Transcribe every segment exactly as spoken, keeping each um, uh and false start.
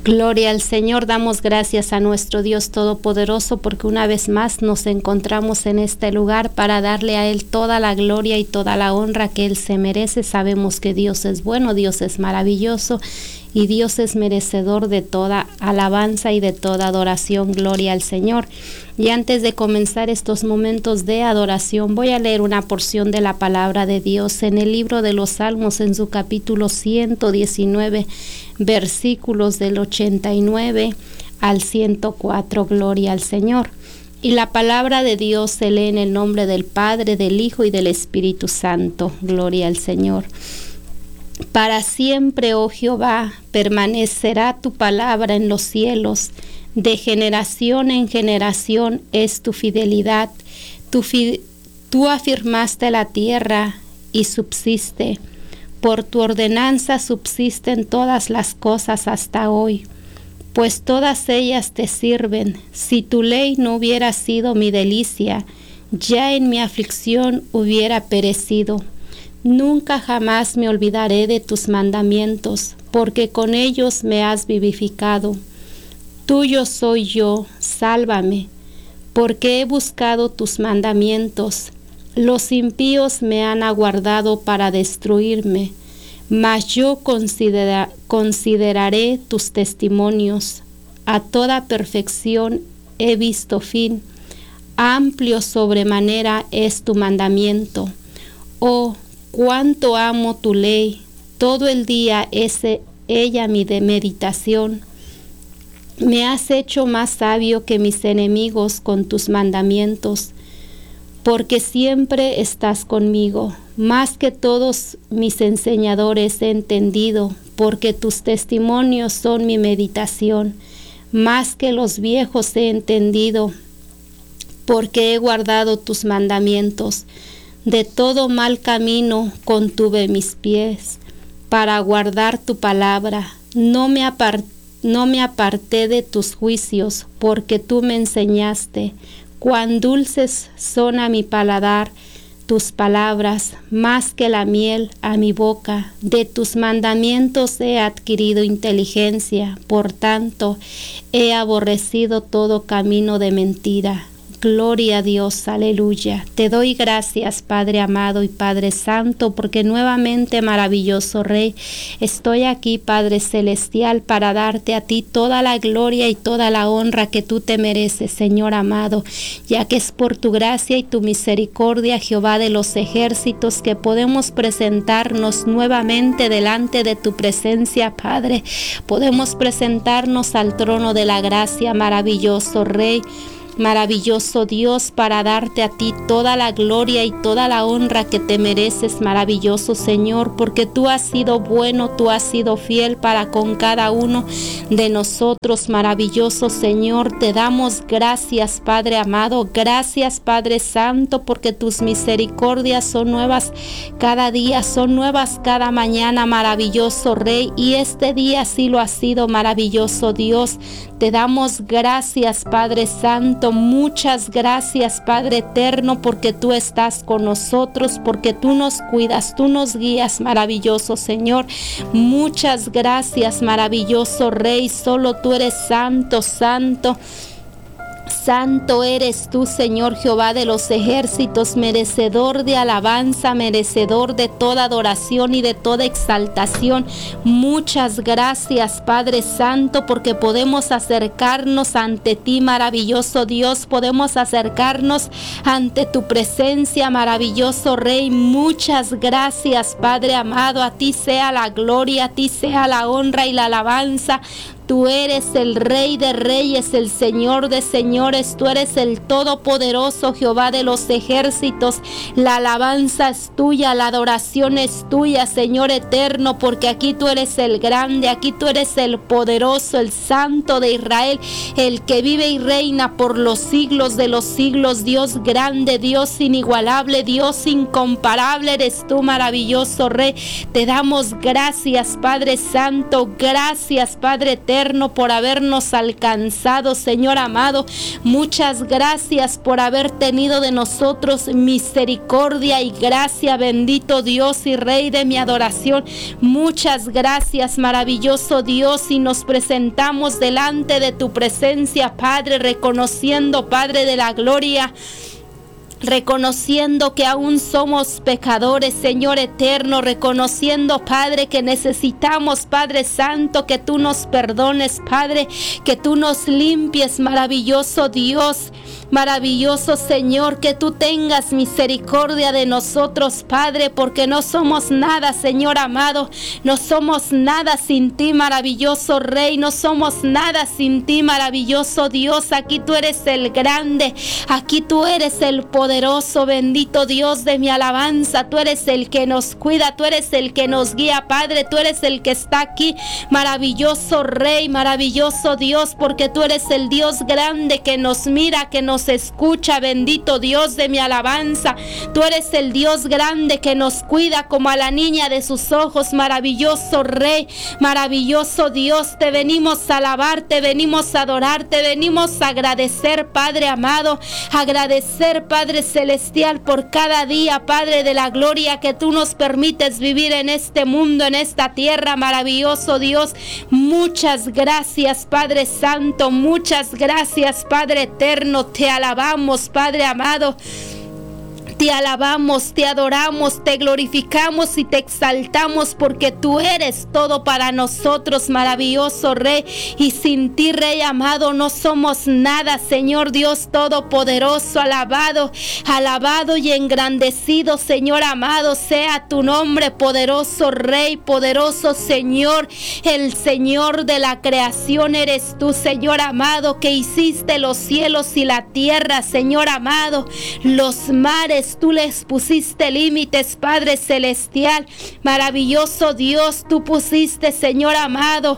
Gloria al Señor, damos gracias a nuestro Dios Todopoderoso porque una vez más nos encontramos en este lugar para darle a Él toda la gloria y toda la honra que Él se merece. Sabemos que Dios es bueno, Dios es maravilloso y Dios es merecedor de toda alabanza y de toda adoración. Gloria al Señor. Y antes de comenzar estos momentos de adoración, voy a leer una porción de la palabra de Dios en el libro de los Salmos, en su capítulo ciento diecinueve, versículos del ochenta y nueve al ciento cuatro. Gloria al Señor. Y la palabra de Dios se lee en el nombre del Padre, del Hijo y del Espíritu Santo. Gloria al Señor. Para siempre, oh Jehová, permanecerá tu palabra en los cielos. De generación en generación es tu fidelidad. Tú, fi- tú afirmaste la tierra y subsiste. Por tu ordenanza subsisten todas las cosas hasta hoy, pues todas ellas te sirven. Si tu ley no hubiera sido mi delicia, ya en mi aflicción hubiera perecido. Nunca jamás me olvidaré de tus mandamientos, porque con ellos me has vivificado. Tuyo soy yo, sálvame, porque he buscado tus mandamientos. Los impíos me han aguardado para destruirme, mas yo considera, consideraré tus testimonios. A toda perfección he visto fin. Amplio sobremanera es tu mandamiento. Oh, cuánto amo tu ley. Todo el día es ella mi de meditación. Me has hecho más sabio que mis enemigos con tus mandamientos, porque siempre estás conmigo. Más que todos mis enseñadores he entendido, porque tus testimonios son mi meditación. Más que los viejos he entendido, porque he guardado tus mandamientos. De todo mal camino contuve mis pies, para guardar tu palabra. No me aparté, no me aparté de tus juicios, porque tú me enseñaste. Cuán dulces son a mi paladar tus palabras, más que la miel a mi boca. De tus mandamientos he adquirido inteligencia, por tanto he aborrecido todo camino de mentira. Gloria a Dios, aleluya. Te doy gracias, Padre amado y Padre santo, porque nuevamente, maravilloso Rey, estoy aquí, Padre celestial, para darte a ti toda la gloria y toda la honra que tú te mereces, Señor amado, ya que es por tu gracia y tu misericordia, Jehová de los ejércitos, que podemos presentarnos nuevamente delante de tu presencia, Padre. Podemos presentarnos al trono de la gracia, maravilloso Rey. Maravilloso Dios, para darte a ti toda la gloria y toda la honra que te mereces, maravilloso Señor, porque tú has sido bueno, tú has sido fiel para con cada uno de nosotros, maravilloso Señor. Te damos gracias, Padre amado, gracias, Padre santo, porque tus misericordias son nuevas cada día, son nuevas cada mañana, maravilloso Rey, y este día sí lo ha sido, maravilloso Dios. Te damos gracias, Padre santo, muchas gracias, Padre eterno, porque tú estás con nosotros, porque tú nos cuidas, tú nos guías, maravilloso Señor. Muchas gracias, maravilloso Rey, solo tú eres santo, santo. Santo eres tú, Señor Jehová de los ejércitos, merecedor de alabanza, merecedor de toda adoración y de toda exaltación. Muchas gracias, Padre Santo, porque podemos acercarnos ante ti, maravilloso Dios. Podemos acercarnos ante tu presencia, maravilloso Rey. Muchas gracias, Padre amado. A ti sea la gloria, a ti sea la honra y la alabanza. Tú eres el Rey de reyes, el Señor de señores. Tú eres el Todopoderoso, Jehová de los ejércitos. La alabanza es tuya, la adoración es tuya, Señor eterno, porque aquí tú eres el grande, aquí tú eres el poderoso, el Santo de Israel, el que vive y reina por los siglos de los siglos. Dios grande, Dios inigualable, Dios incomparable eres tú, maravilloso Rey. Te damos gracias, Padre Santo, gracias, Padre eterno. eterno, por habernos alcanzado, Señor amado. Muchas gracias por haber tenido de nosotros misericordia y gracia, bendito Dios y Rey de mi adoración. Muchas gracias, maravilloso Dios, y nos presentamos delante de tu presencia, Padre, reconociendo, Padre de la gloria, reconociendo que aún somos pecadores, Señor eterno, reconociendo, Padre, que necesitamos, Padre Santo, que tú nos perdones, Padre, que tú nos limpies, maravilloso Dios. Maravilloso Señor, que tú tengas misericordia de nosotros, Padre, porque no somos nada, Señor amado, no somos nada sin ti, maravilloso Rey, no somos nada sin ti, maravilloso Dios. Aquí tú eres el grande, aquí tú eres el poderoso, bendito Dios de mi alabanza. Tú eres el que nos cuida, tú eres el que nos guía, Padre, tú eres el que está aquí, maravilloso Rey, maravilloso Dios, porque tú eres el Dios grande que nos mira, que nos escucha, bendito Dios de mi alabanza. Tú eres el Dios grande que nos cuida como a la niña de sus ojos, maravilloso Rey, maravilloso Dios. Te venimos a alabar, te venimos a adorar, te venimos a agradecer, Padre amado, agradecer, Padre celestial, por cada día, Padre de la gloria, que tú nos permites vivir en este mundo, en esta tierra, maravilloso Dios. Muchas gracias, Padre Santo, muchas gracias, Padre eterno. Te alabamos, Padre amado. Te alabamos, te adoramos, te glorificamos y te exaltamos, porque tú eres todo para nosotros, maravilloso Rey. Y sin ti, Rey amado, no somos nada, Señor Dios todopoderoso. Alabado, alabado y engrandecido, Señor amado, sea tu nombre, poderoso Rey, poderoso Señor. El Señor de la creación eres tú, Señor amado, que hiciste los cielos y la tierra, Señor amado, los mares. Tú les pusiste límites, Padre celestial, maravilloso Dios. Tú pusiste, Señor amado,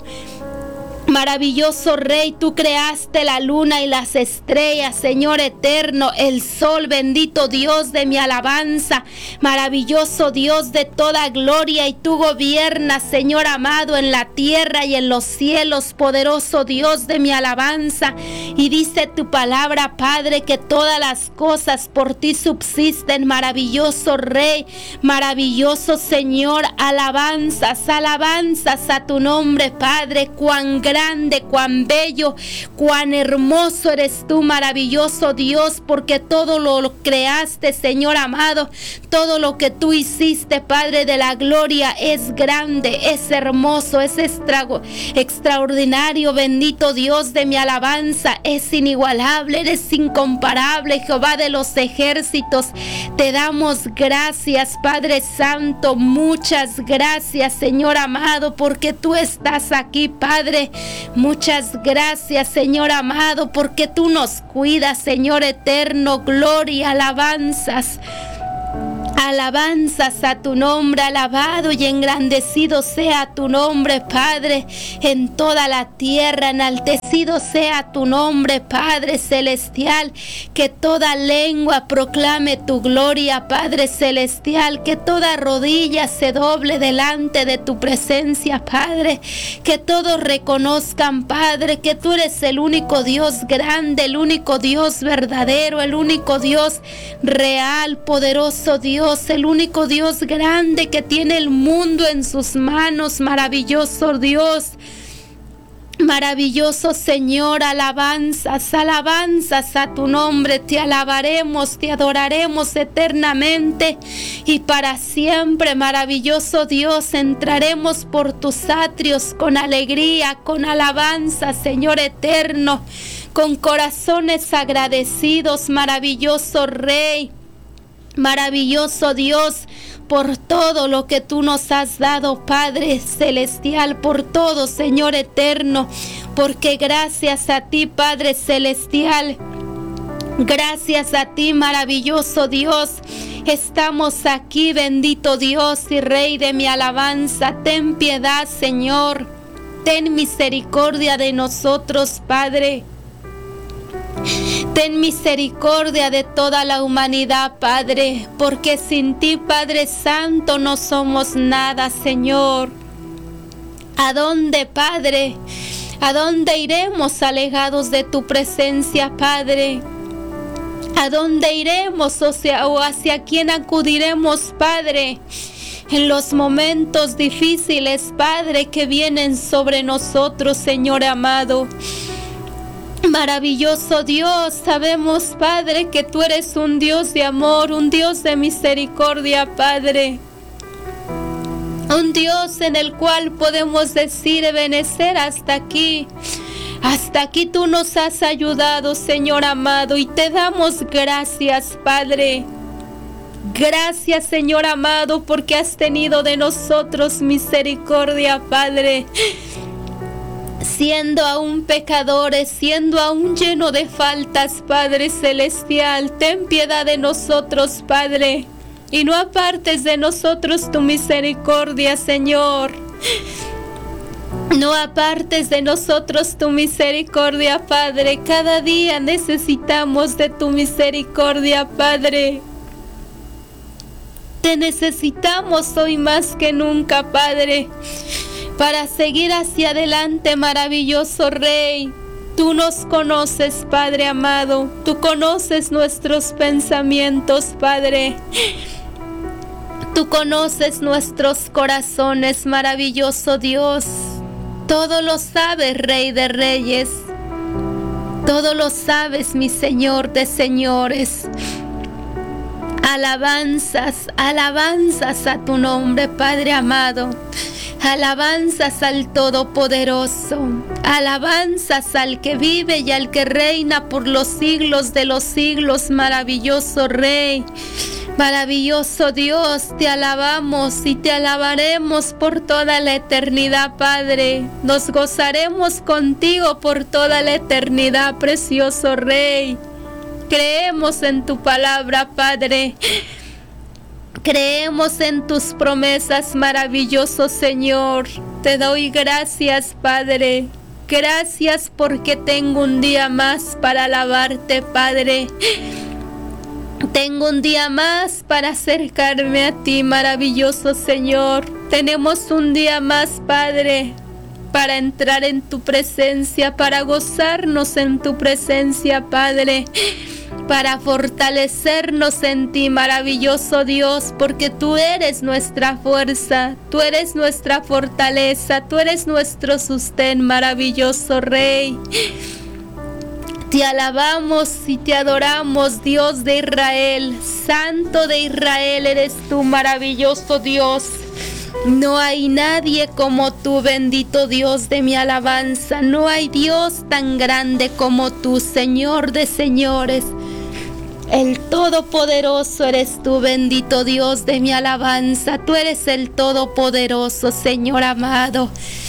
maravilloso Rey, tú creaste la luna y las estrellas, Señor eterno, el sol, bendito Dios de mi alabanza, maravilloso Dios de toda gloria, y tú gobiernas, Señor amado, en la tierra y en los cielos, poderoso Dios de mi alabanza. Y dice tu palabra, Padre, que todas las cosas por ti subsisten, maravilloso Rey, maravilloso Señor. Alabanzas, alabanzas a tu nombre, Padre. Cuán grande, cuán bello, cuán hermoso eres tú, maravilloso Dios, porque todo lo creaste, Señor amado, todo lo que tú hiciste, Padre de la gloria, es grande, es hermoso, es extra, extraordinario, bendito Dios de mi alabanza, es inigualable, eres incomparable, Jehová de los ejércitos. Te damos gracias, Padre Santo, muchas gracias, Señor amado, porque tú estás aquí, Padre. Muchas gracias, Señor amado, porque tú nos cuidas, Señor eterno. Gloria, alabanzas. Alabanzas a tu nombre, alabado y engrandecido sea tu nombre, Padre, en toda la tierra. Enaltecido sea tu nombre, Padre celestial. Que toda lengua proclame tu gloria, Padre celestial. Que toda rodilla se doble delante de tu presencia, Padre. Que todos reconozcan, Padre, que tú eres el único Dios grande, el único Dios verdadero, el único Dios real, poderoso Dios, el único Dios grande que tiene el mundo en sus manos, maravilloso Dios. Maravilloso Señor, alabanzas, alabanzas a tu nombre. Te alabaremos, te adoraremos eternamente y para siempre, maravilloso Dios. Entraremos por tus atrios con alegría, con alabanza, Señor eterno, con corazones agradecidos, maravilloso Rey, maravilloso Dios, por todo lo que tú nos has dado, Padre celestial, por todo, Señor eterno, porque gracias a ti, Padre celestial, gracias a ti, maravilloso Dios, estamos aquí, bendito Dios y Rey de mi alabanza. Ten piedad, Señor, ten misericordia de nosotros, Padre. Ten misericordia de toda la humanidad, Padre, porque sin ti, Padre Santo, no somos nada, Señor. ¿A dónde, Padre? ¿A dónde iremos alejados de tu presencia, Padre? ¿A dónde iremos, o sea, o hacia quién acudiremos, Padre? En los momentos difíciles, Padre, que vienen sobre nosotros, Señor amado. Maravilloso Dios, sabemos, Padre, que tú eres un Dios de amor, un Dios de misericordia, Padre. Un Dios en el cual podemos decir, Ebenezer, hasta aquí. Hasta aquí tú nos has ayudado, Señor amado, y te damos gracias, Padre. Gracias, Señor amado, porque has tenido de nosotros misericordia, Padre. Siendo aún pecadores, siendo aún lleno de faltas, Padre celestial, ten piedad de nosotros, Padre, y no apartes de nosotros tu misericordia, Señor. No apartes de nosotros tu misericordia, Padre. Cada día necesitamos de tu misericordia, Padre. Te necesitamos hoy más que nunca, Padre, para seguir hacia adelante, maravilloso Rey. Tú nos conoces, Padre amado. Tú conoces nuestros pensamientos, Padre. Tú conoces nuestros corazones, maravilloso Dios. Todo lo sabes, Rey de Reyes. Todo lo sabes, mi Señor de señores. Alabanzas, alabanzas a tu nombre, Padre amado. Alabanzas al Todopoderoso. Alabanzas al que vive y al que reina por los siglos de los siglos, maravilloso Rey. Maravilloso Dios, te alabamos y te alabaremos por toda la eternidad, Padre. Nos gozaremos contigo por toda la eternidad, precioso Rey. Creemos en tu palabra, Padre. Creemos en tus promesas, maravilloso Señor. Te doy gracias, Padre. Gracias porque tengo un día más para alabarte, Padre. Tengo un día más para acercarme a ti, maravilloso Señor. Tenemos un día más, Padre, para entrar en tu presencia, para gozarnos en tu presencia, Padre, para fortalecernos en ti, maravilloso Dios, porque tú eres nuestra fuerza, tú eres nuestra fortaleza, tú eres nuestro sostén, maravilloso Rey. Te alabamos y te adoramos, Dios de Israel, Santo de Israel eres tú, maravilloso Dios. No hay nadie como tú, bendito Dios de mi alabanza. No hay Dios tan grande como tú, Señor de señores. El Todopoderoso eres tú, bendito Dios de mi alabanza. Tú eres el Todopoderoso, Señor amado.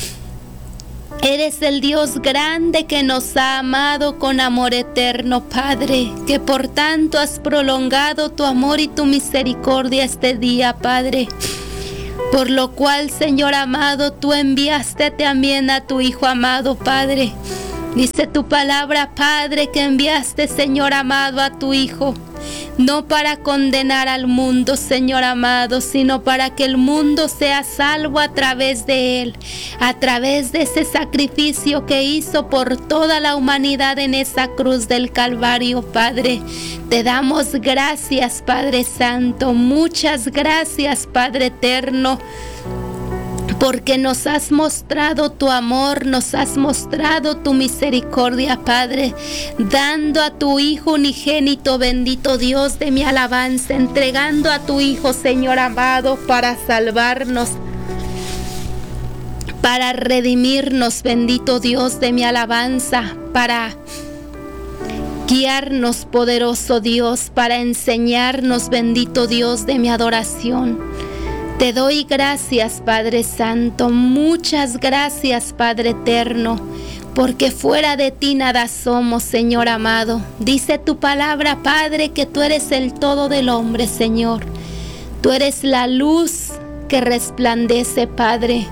Eres el Dios grande que nos ha amado con amor eterno, Padre, que por tanto has prolongado tu amor y tu misericordia este día, Padre. Por lo cual, Señor amado, tú enviaste también a tu Hijo amado, Padre. Dice tu palabra, Padre, que enviaste, Señor amado, a tu Hijo, no para condenar al mundo, Señor amado, sino para que el mundo sea salvo a través de Él, a través de ese sacrificio que hizo por toda la humanidad en esa cruz del Calvario, Padre. Te damos gracias, Padre Santo, muchas gracias, Padre eterno, porque nos has mostrado tu amor, nos has mostrado tu misericordia, Padre, dando a tu Hijo unigénito, bendito Dios de mi alabanza, entregando a tu Hijo, Señor amado, para salvarnos, para redimirnos, bendito Dios de mi alabanza, para guiarnos, poderoso Dios, para enseñarnos, bendito Dios de mi adoración. Te doy gracias, Padre Santo, muchas gracias, Padre eterno, porque fuera de ti nada somos, Señor amado. Dice tu palabra, Padre, que tú eres el todo del hombre, Señor. Tú eres la luz que resplandece, Padre.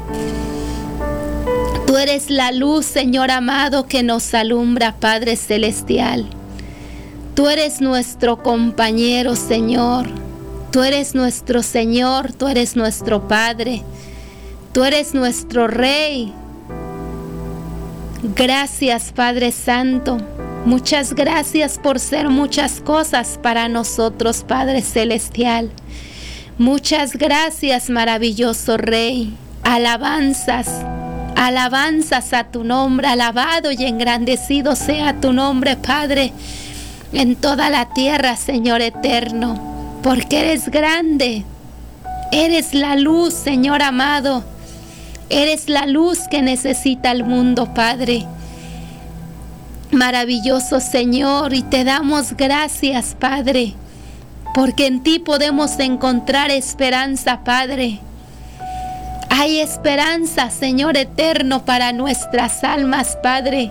Tú eres la luz, Señor amado, que nos alumbra, Padre celestial. Tú eres nuestro compañero, Señor. Tú eres nuestro Señor, tú eres nuestro Padre, tú eres nuestro Rey. Gracias, Padre Santo. Muchas gracias por ser muchas cosas para nosotros, Padre Celestial. Muchas gracias, maravilloso Rey. Alabanzas, alabanzas a tu nombre. Alabado y engrandecido sea tu nombre, Padre, en toda la tierra, Señor eterno, porque eres grande. Eres la luz, Señor amado. Eres la luz que necesita el mundo, Padre. Maravilloso Señor, y te damos gracias, Padre, porque en ti podemos encontrar esperanza, Padre. Hay esperanza, Señor eterno, para nuestras almas, Padre.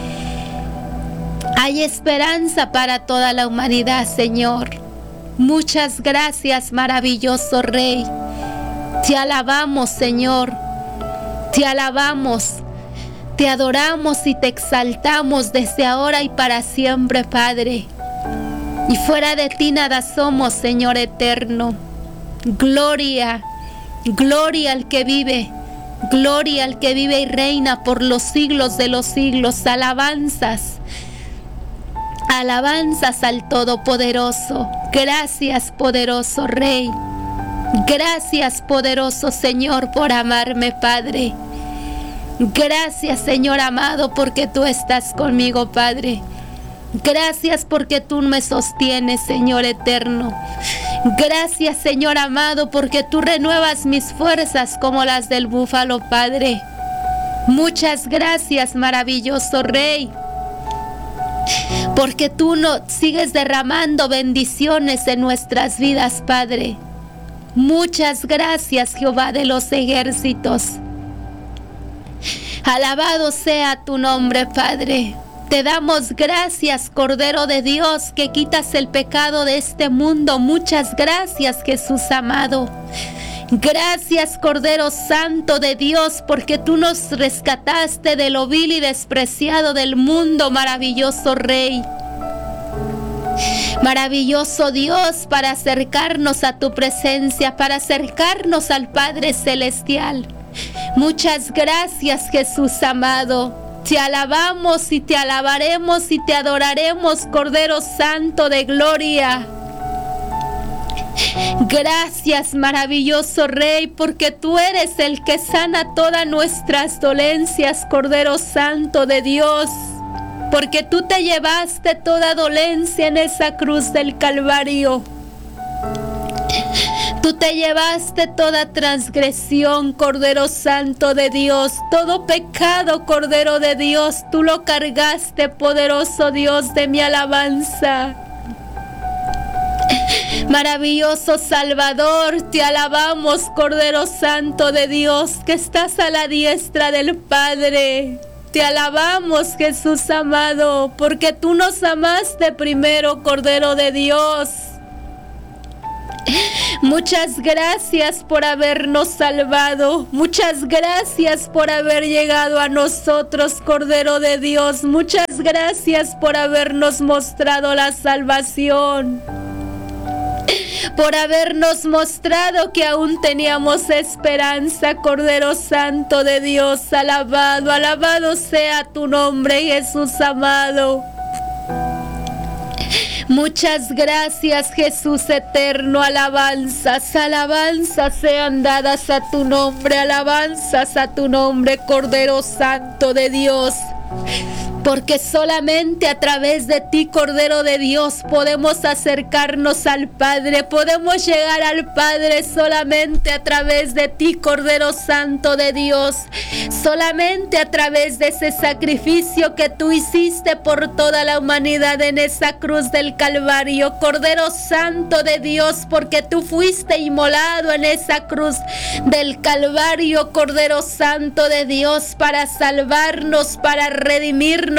Hay esperanza para toda la humanidad, Señor. Muchas gracias, maravilloso Rey. Te alabamos, Señor. Te alabamos. Te adoramos y te exaltamos desde ahora y para siempre, Padre. Y fuera de ti nada somos, Señor eterno. Gloria, gloria al que vive, gloria al que vive y reina por los siglos de los siglos. Alabanzas, alabanzas al Todopoderoso. Gracias, poderoso Rey. Gracias, poderoso Señor, por amarme, Padre. Gracias, Señor amado, porque tú estás conmigo, Padre. Gracias porque tú me sostienes, Señor eterno. Gracias, Señor amado, porque tú renuevas mis fuerzas como las del búfalo, Padre. Muchas gracias, maravilloso Rey, porque tú nos sigues derramando bendiciones en nuestras vidas, Padre. Muchas gracias, Jehová de los ejércitos. Alabado sea tu nombre, Padre. Te damos gracias, Cordero de Dios, que quitas el pecado de este mundo. Muchas gracias, Jesús amado. Gracias, Cordero Santo de Dios, porque tú nos rescataste de lo vil y despreciado del mundo, maravilloso Rey. Maravilloso Dios, para acercarnos a tu presencia, para acercarnos al Padre Celestial. Muchas gracias, Jesús amado. Te alabamos y te alabaremos y te adoraremos, Cordero Santo de gloria. Gracias, maravilloso Rey, porque tú eres el que sana todas nuestras dolencias, Cordero Santo de Dios. Porque tú te llevaste toda dolencia en esa cruz del Calvario. Tú te llevaste toda transgresión, Cordero Santo de Dios, todo pecado, Cordero de Dios, tú lo cargaste, poderoso Dios de mi alabanza. Maravilloso Salvador, te alabamos, Cordero Santo de Dios, que estás a la diestra del Padre. Te alabamos, Jesús amado, porque tú nos amaste primero, Cordero de Dios. Muchas gracias por habernos salvado. Muchas gracias por haber llegado a nosotros, Cordero de Dios. Muchas gracias por habernos mostrado la salvación. Por habernos mostrado que aún teníamos esperanza, Cordero Santo de Dios. Alabado, alabado sea tu nombre, Jesús amado. Muchas gracias, Jesús eterno. Alabanzas, alabanzas sean dadas a tu nombre. Alabanzas a tu nombre, Cordero Santo de Dios. Porque solamente a través de ti, Cordero de Dios, podemos acercarnos al Padre. Podemos llegar al Padre solamente a través de ti, Cordero Santo de Dios. Solamente a través de ese sacrificio que tú hiciste por toda la humanidad en esa cruz del Calvario. Cordero Santo de Dios, porque tú fuiste inmolado en esa cruz del Calvario, Cordero Santo de Dios, para salvarnos, para redimirnos,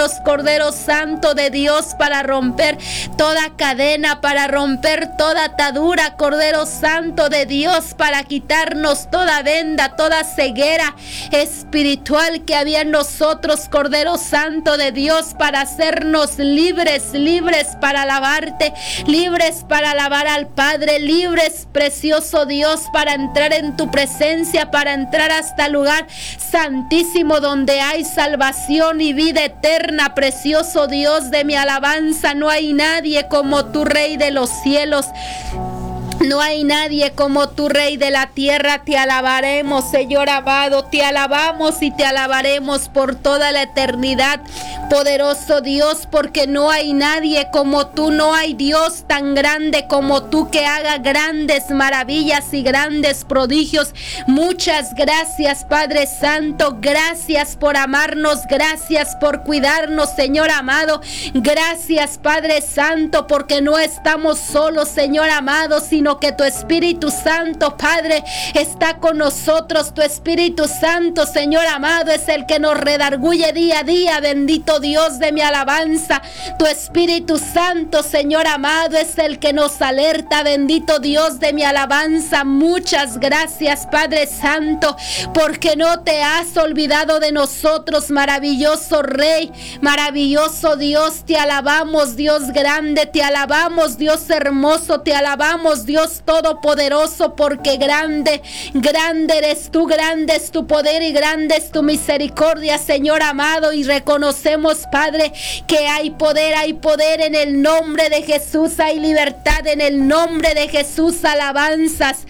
ayúdanos, Cordero Santo de Dios, para romper toda cadena, para romper toda atadura, Cordero Santo de Dios, para quitarnos toda venda, toda ceguera espiritual que había en nosotros, Cordero Santo de Dios, para hacernos libres, libres para alabarte, libres para alabar al Padre, libres, precioso Dios, para entrar en tu presencia, para entrar hasta el lugar santísimo donde hay salvación y vida eterna. Precioso Dios de mi alabanza, no hay nadie como tu Rey de los cielos. No hay nadie como tu Rey de la tierra. Te alabaremos, Señor amado, te alabamos y te alabaremos por toda la eternidad, poderoso Dios, porque no hay nadie como tú, no hay Dios tan grande como tú que haga grandes maravillas y grandes prodigios. Muchas gracias, Padre Santo, gracias por amarnos, gracias por cuidarnos, Señor amado, gracias, Padre Santo, porque no estamos solos, Señor amado, sino que tu Espíritu Santo, Padre, está con nosotros. Tu Espíritu Santo, Señor amado, es el que nos redarguye día a día. Bendito Dios de mi alabanza. Tu Espíritu Santo, Señor amado, es el que nos alerta. Bendito Dios de mi alabanza. Muchas gracias, Padre Santo, porque no te has olvidado de nosotros, maravilloso Rey, maravilloso Dios. Te alabamos, Dios grande, te alabamos, Dios hermoso, te alabamos, Dios todopoderoso, porque grande, grande eres tú, grande es tu poder y grande es tu misericordia, Señor amado, y reconocemos, Padre, que hay poder, hay poder en el nombre de Jesús, hay libertad en el nombre de Jesús. Alabanzas,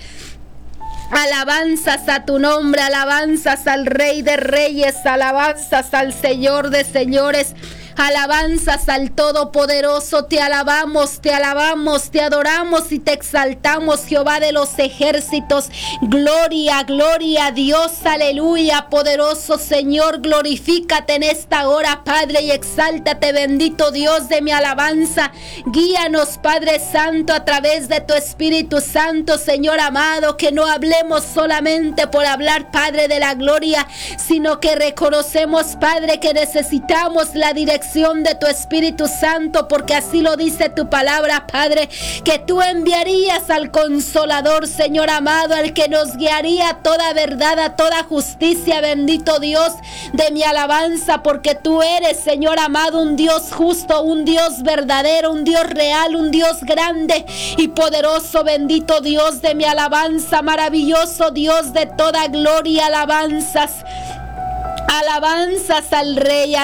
alabanzas a tu nombre, alabanzas al Rey de Reyes, alabanzas al Señor de Señores, alabanzas al Todopoderoso. Te alabamos, te alabamos, te adoramos y te exaltamos, Jehová de los ejércitos. Gloria, gloria a Dios, aleluya. Poderoso Señor, glorifícate en esta hora, Padre, y exáltate, bendito Dios de mi alabanza. Guíanos, Padre Santo, a través de tu Espíritu Santo, Señor amado, que no hablemos solamente por hablar, Padre de la gloria, sino que reconocemos, Padre, que necesitamos la dirección de tu Espíritu Santo, porque así lo dice tu palabra, Padre, que tú enviarías al Consolador, Señor amado, al que nos guiaría a toda verdad, a toda justicia. Bendito Dios de mi alabanza, porque tú eres, Señor amado, un Dios justo, un Dios verdadero, un Dios real, un Dios grande y poderoso. Bendito Dios de mi alabanza, maravilloso Dios de toda gloria, alabanzas, alabanzas al Rey.